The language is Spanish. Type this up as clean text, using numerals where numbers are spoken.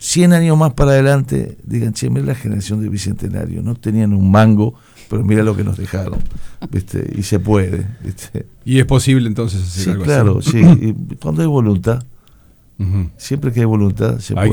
100 años más para adelante digan, che, mira la generación del Bicentenario, no tenían un mango, pero mira lo que nos dejaron, ¿viste? Y se puede, ¿viste? Y es posible entonces hacer Sí, algo claro, así. sí, y cuando hay voluntad, siempre que hay voluntad se puede.